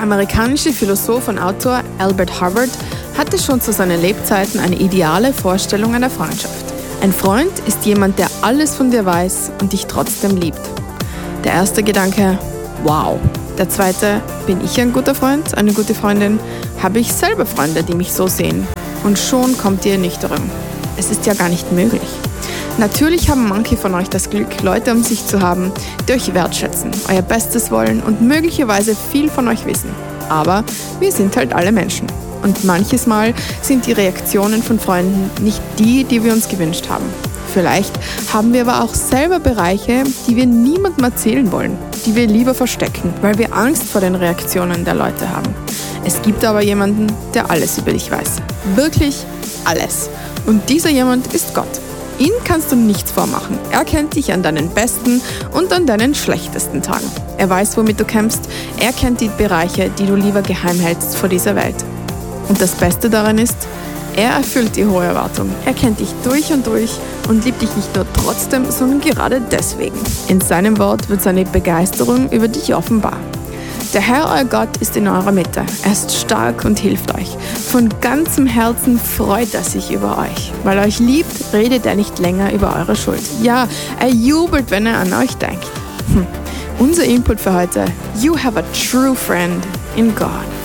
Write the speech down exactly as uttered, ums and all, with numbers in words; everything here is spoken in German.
Der amerikanische Philosoph und Autor Albert Hubbard hatte schon zu seinen Lebzeiten eine ideale Vorstellung einer Freundschaft. Ein Freund ist jemand, der alles von dir weiß und dich trotzdem liebt. Der erste Gedanke, wow. Der zweite, bin ich ein guter Freund, eine gute Freundin? Habe ich selber Freunde, die mich so sehen? Und schon kommt die Ernüchterung. Es ist ja gar nicht möglich. Natürlich haben manche von euch das Glück, Leute um sich zu haben, die euch wertschätzen, euer Bestes wollen und möglicherweise viel von euch wissen. Aber wir sind halt alle Menschen. Und manches Mal sind die Reaktionen von Freunden nicht die, die wir uns gewünscht haben. Vielleicht haben wir aber auch selber Bereiche, die wir niemandem erzählen wollen, die wir lieber verstecken, weil wir Angst vor den Reaktionen der Leute haben. Es gibt aber jemanden, der alles über dich weiß. Wirklich alles. Und dieser jemand ist Gott. Ihn kannst du nichts vormachen. Er kennt dich an deinen besten und an deinen schlechtesten Tagen. Er weiß, womit du kämpfst. Er kennt die Bereiche, die du lieber geheim hältst vor dieser Welt. Und das Beste daran ist, er erfüllt die hohe Erwartung. Er kennt dich durch und durch und liebt dich nicht nur trotzdem, sondern gerade deswegen. In seinem Wort wird seine Begeisterung über dich offenbar. Der Herr, euer Gott, ist in eurer Mitte. Er ist stark und hilft euch. Von ganzem Herzen freut er sich über euch. Weil er euch liebt, redet er nicht länger über eure Schuld. Ja, er jubelt, wenn er an euch denkt. Hm. Unser Input für heute: You have a true friend in God.